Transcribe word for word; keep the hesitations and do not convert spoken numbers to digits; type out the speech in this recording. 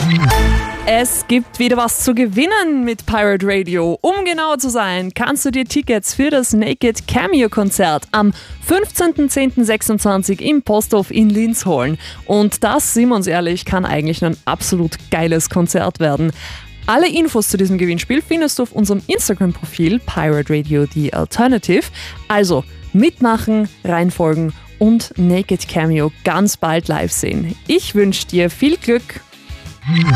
Es gibt wieder was zu gewinnen mit Pirate Radio. Um genauer zu sein, kannst du dir Tickets für das Naked Cameo Konzert am fünfzehnten zehnten sechsundzwanzig im Posthof in Linz holen. Und das, sind wir uns ehrlich, kann eigentlich ein absolut geiles Konzert werden. Alle Infos zu diesem Gewinnspiel findest du auf unserem Instagram-Profil Pirate Radio The Alternative. Also mitmachen, reinfolgen und Naked Cameo ganz bald live sehen. Ich wünsche dir viel Glück.